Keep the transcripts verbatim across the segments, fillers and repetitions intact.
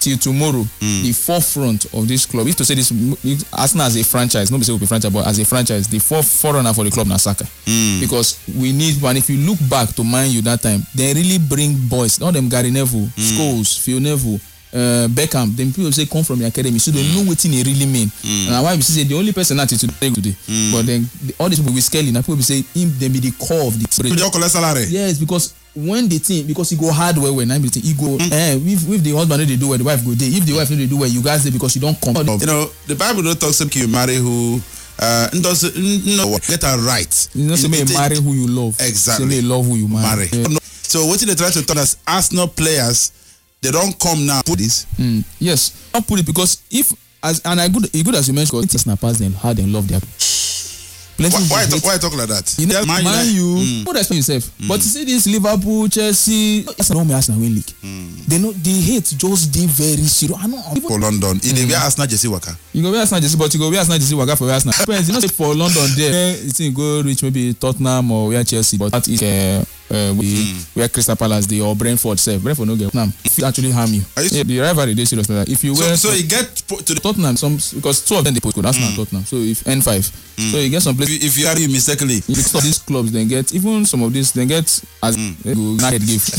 till tomorrow, mm. the forefront of this club, if to say this, Arsenal as a franchise, nobody say will be franchise, but as a franchise, the fourth forerunner for the club na Saka. Mm. Because we need, and if you look back to Man U that time, they really bring boys, all them Gary Neville, mm. Scholes, Phil Neville, uh, Beckham, then people say come from the academy, so they mm. know what it really mean. Mm. And why we say the only person that is today, today. Mm. But then the, all these people we scaling, and people will say him, they be the core of the team. Yes, because when the team, because he go hard well when I'm he go mm. eh, if, if the husband they do well, the wife go there. If the wife they do well, you guys there because you don't come. You know, the Bible don't talk about you marry who uh does no get her right. You know, say me marry who you love. Exactly. Say me love who you marry. marry. Yeah. So what they try to tell us, Arsenal players, they don't come now. Put this. Mm. Yes, I'll put it because if as and I good, it good as you mentioned, it's snappers them how they love their. Why, why, talk, why talk like that? You know, Man, Man U, mm. don't explain yourself. Mm. But you see this Liverpool, Chelsea, it's not Arsenal win league. Mm. They know the hate just did very serious. I know for London, mm. they wear Arsenal jersey waka. You go wear Arsenal jersey, but you go wear Arsenal jersey waka for Arsenal. Depends. You know, for London there, you think go reach maybe Tottenham or where Chelsea, but that is uh, uh, we mm. where Crystal Palace they or Brentford self. Brentford no get Tottenham. If it actually harm you, you yeah, the rivalry they serious like that. If you wear so, so you get to the Tottenham some because two of them they put good Arsenal mm. Tottenham. So if N five, mm. so you get some place. If, if you are mistakenly, because of these clubs then get even some of these they get as mm. they go not get gift.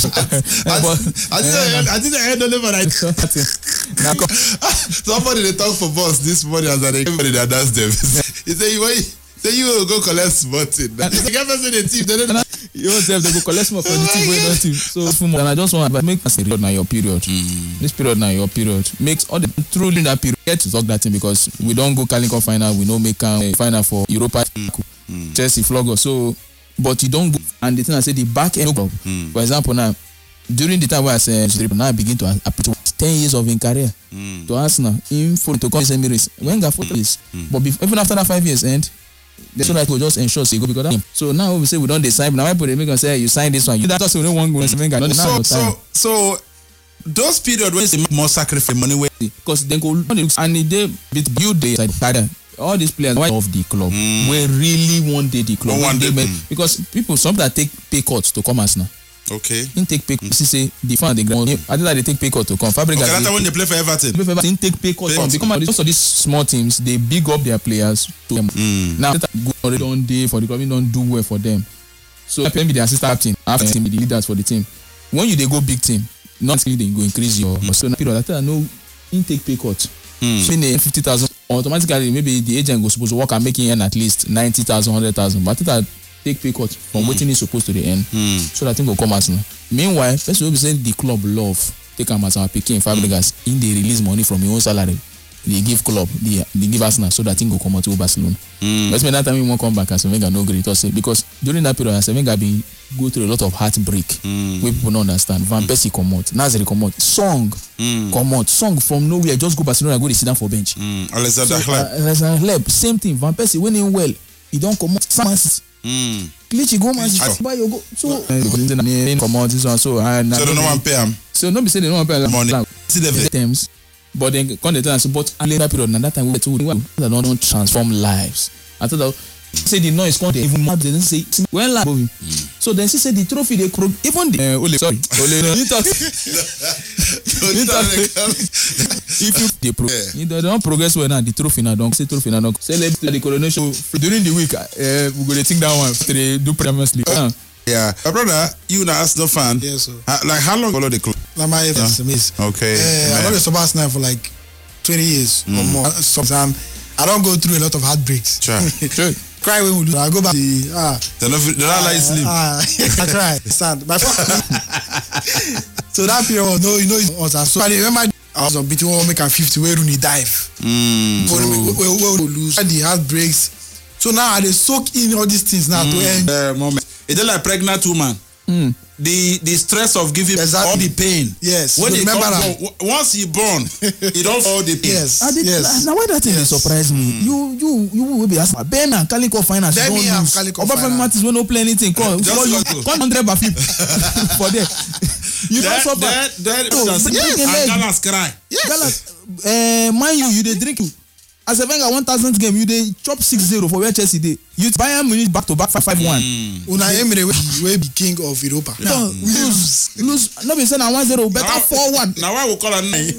I think I heard only right. Somebody they talk for boss this morning as everybody that does them. He say you say you will go collect small thing. The guy person the team they don't. You want them to go collect small for the team wey don team. So and I just want to make a period now your period. Mm. This period now your period makes all the truly that period get to talk that thing because we don't go Carling final, we no make a final for Europa. Mm. Mm. Chelsea flog us. So but you don't go and the thing I say the back end club. Mm. For example now during the time where I said now I begin to appreciate ten years of in career mm. to Arsenal in for to come to Emirates when got four years mm. but before, even after that five years end they so that will just ensure so you go because that so now we say we don't decide now I put the make us say you sign this one you that also don't want go seven guys so so so those period when they more sacrifice money way because then go and they bit build the side all these players of the club mm. we really want the club one day, make, mm. because people some that take pay cuts to come Arsenal. Okay. In take pay cut. Mm. say the fan the ground. I think that they take pay cut to come. Fabregas. Okay, that's when they play for Everton. Play for Everton. Take pay cut. Come because most of these small teams they big up their players to them. Mm. Now that already don't day for the club, don't do well for them. So I be the assistant captain, after team be the leaders for the team. When you they go big team, not they go increase your. Mm. So now period that no intake pay cut. Mm. So in fifty thousand automatically maybe the agent was supposed to work and making earn at least ninety thousand, hundred thousand. But that take pay cut from mm. waiting is supposed to the end mm. so that thing will come as now. Meanwhile, first we say the club love take am as our picking Fabregas mm. in they release money from your own salary. They give club, they, they give us now so that thing will come out to Barcelona. Mm. But that time we won't come back as Wenger no great us because during that period as Wenger been go through a lot of heartbreak mm. where people don't understand. Van Persie come out, Nazari come out, Song mm. come out, Song from nowhere just go Barcelona go to sit down for bench. Mm. Alexander so, uh, Alexander Hleb, same thing. Van Persie winning well, he don't come out. Mm. Clichy go man, buy your go. So they come out this one. So I so they don't want to pay him. So no be say they don't want to pay money. See the terms, but then come the time. But at later period, and that time we were told they don't transform lives. I thought that say the noise come even more. They don't say when like mm. So then she said the trophy they croak even the uh, Ole sorry Ole no. If you they pro you don't progress well now the trophy now don't say trophy now don't celebrate the coronation during the week. Uh, we go to think that one after they do Premier League. Uh, yeah, my brother, you an Arsenal fan. Yes, sir. Uh, like how long follow the club? Like my yeah. miss. Okay. Uh, I know the Arsenal for like twenty years mm. or more. Sometimes I don't go through a lot of heartbreaks. Sure. Sure. Cry when we lose. I go back. The, ah, they're not, they're not uh, like sleep. Ah, I cry. Stand. My so that period, no, you know, it was so. I remember I was on between one make and fifty where Rooney dive. Mm. So, we will lose. The heartbreaks. So now I they soak in all these things now mm. to end. Uh, moment. It's like pregnant woman. Mm. The the stress of giving exactly. all the pain. Yes. When so you remember come that. born, once you born, you don't all the pain. Yes. Did, yes. Now why that thing yes. surprise me? Mm. You you you will be asking. Ben and Kaliko finance. Then me and Kaliko finance. Obafemi Martins will not play anything. Come, one hundred by fifty for there. You don't suffer. That that yes. And Gallas cry. Yes. Gallas, uh, mind you, you they drink. As a Wenger one thousand game, you dey chop six zero for where Chelsea dey. You Bayern Munich back to back five one. Una Emery wey be king of Europa. No, lose lose. No be say na one zero, better four one. Now why we call am nine?